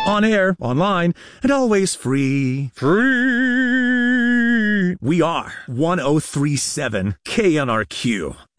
On air, online, and always free. Free! We are 1037 KNRQ.